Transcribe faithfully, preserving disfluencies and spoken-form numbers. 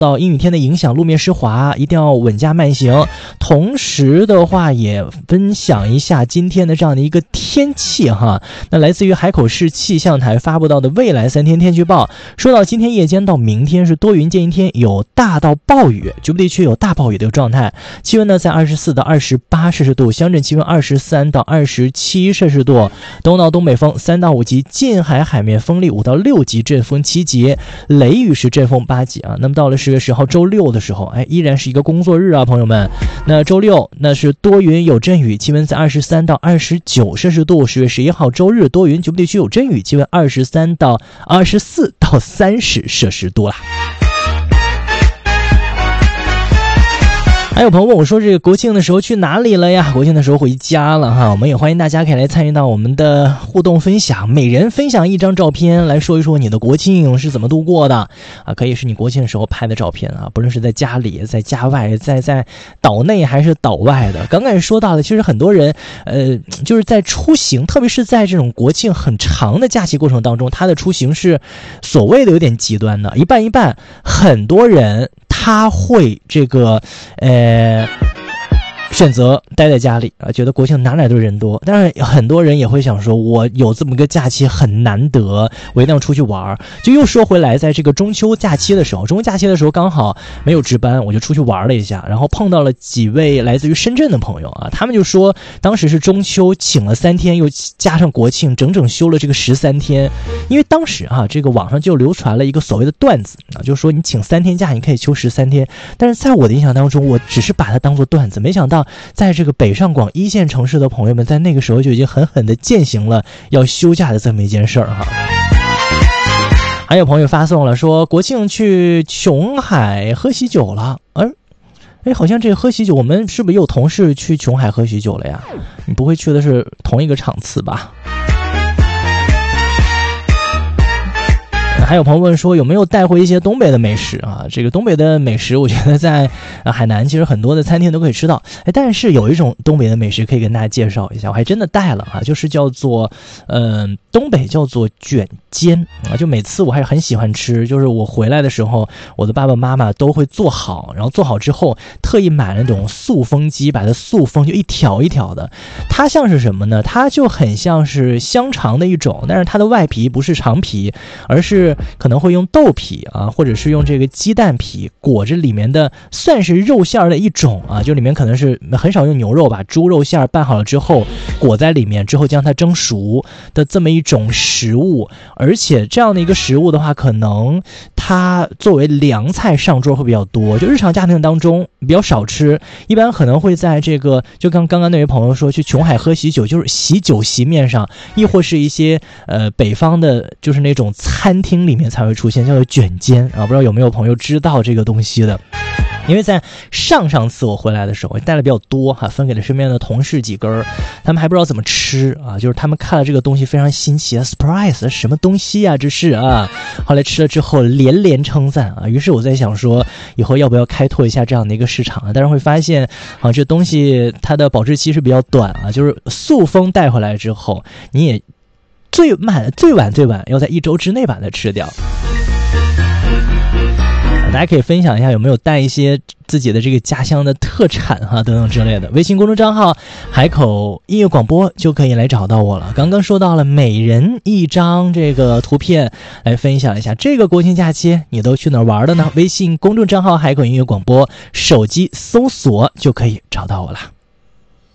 到阴雨天的影响，路面湿滑，一定要稳驾慢行。同时的话也分享一下今天的这样的一个天气哈。那来自于海口市气象台发布到的未来三天天气预报，说到今天夜间到明天是多云见阴天，有大到暴雨，局部地区有大暴雨的状态。气温呢在二十四到二十八摄氏度，乡镇气温二十三到二十七摄氏度，东到东北风三到五级，近海海面风力五到六级，阵风七级，雷雨是阵风八级啊。那么到了十月十号周六的时候，哎，依然是一个工作日啊，朋友们。那周六那是多云有阵雨，气温在二十三到二十九摄氏度。十月十一号周日多云，局部地区有阵雨，气温二十三到二十四到三十摄氏度啦。还有朋友问我说，这个国庆的时候去哪里了呀？国庆的时候回家了哈。我们也欢迎大家可以来参与到我们的互动分享，每人分享一张照片，来说一说你的国庆是怎么度过的啊？可以是你国庆的时候拍的照片啊，不论是在家里、在家外、在在岛内还是岛外的。刚刚也说到了，其实很多人呃就是在出行，特别是在这种国庆很长的假期过程当中，他的出行是所谓的有点极端的，一半一半。很多人他会这个呃选择待在家里啊，觉得国庆哪哪都人多。但是很多人也会想说，我有这么个假期很难得，我一定要出去玩。就又说回来，在这个中秋假期的时候，中秋假期的时候刚好没有值班，我就出去玩了一下，然后碰到了几位来自于深圳的朋友啊，他们就说当时是中秋请了三天，又加上国庆，整整休了这个十三天。因为当时啊，这个网上就流传了一个所谓的段子啊，就是说你请三天假，你可以休十三天。但是在我的印象当中，我只是把它当做段子，没想到在这个北上广一线城市的朋友们，在那个时候就已经狠狠地践行了要休假的这么一件事儿哈。还有朋友发送了说，国庆去琼海喝喜酒了，而哎，好像这个喝喜酒，我们是不是有同事去琼海喝喜酒了呀？你不会去的是同一个场次吧？还有朋友问说，有没有带回一些东北的美食啊？这个东北的美食，我觉得在呃海南其实很多的餐厅都可以吃到。哎，但是有一种东北的美食可以跟大家介绍一下，我还真的带了啊，就是叫做嗯、呃，东北叫做卷煎啊。就每次我还是很喜欢吃，就是我回来的时候，我的爸爸妈妈都会做好，然后做好之后特意买了那种塑封机，把它塑封，就一条一条的。它像是什么呢？它就很像是香肠的一种，但是它的外皮不是肠皮，而是可能会用豆皮啊，或者是用这个鸡蛋皮裹着里面的，算是肉馅的一种啊，就里面可能是很少用牛肉吧，猪肉馅拌好了之后裹在里面，之后将它蒸熟的这么一种食物。而且这样的一个食物的话，可能它作为凉菜上桌会比较多，就日常家庭当中比较少吃，一般可能会在这个就刚刚刚那位朋友说去琼海喝喜酒，就是喜酒席面上，亦或是一些呃北方的就是那种餐厅里面才会出现，叫做卷煎啊，不知道有没有朋友知道这个东西的。因为在上上次我回来的时候，我带了比较多哈，分给了身边的同事几根，他们还不知道怎么吃啊，就是他们看了这个东西非常新奇啊 ，surprise， 什么东西啊，这是啊，后来吃了之后连连称赞啊，于是我在想说，以后要不要开拓一下这样的一个市场啊？但是会发现啊，这东西它的保质期是比较短啊，就是塑封带回来之后，你也最慢最晚最晚要在一周之内把它吃掉。大家可以分享一下有没有带一些自己的这个家乡的特产哈等等之类的。微信公众账号海口音乐广播就可以来找到我了。刚刚说到了每人一张这个图片，来分享一下这个国庆假期你都去哪儿玩的呢？微信公众账号海口音乐广播，手机搜索就可以找到我了。